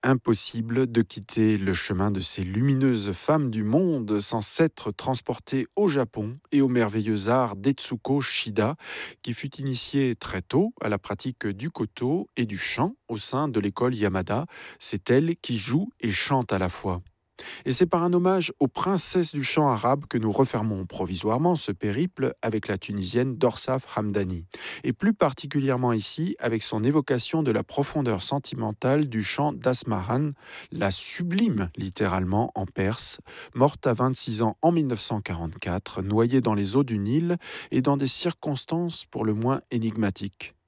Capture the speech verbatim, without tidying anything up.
Impossible de quitter le chemin de ces lumineuses femmes du monde sans s'être transporté au Japon et au merveilleux art d'Etsuko Shida, qui fut initié très tôt à la pratique du koto et du chant au sein de l'école Yamada. C'est elle qui joue et chante à la fois. Et c'est par un hommage aux princesses du chant arabe que nous refermons provisoirement ce périple avec la Tunisienne Dorsaf Hamdani. Et plus particulièrement ici avec son évocation de la profondeur sentimentale du chant d'Asmahan, la sublime littéralement en perse, morte à vingt-six ans en mille neuf cent quarante-quatre, noyée dans les eaux du Nil et dans des circonstances pour le moins énigmatiques.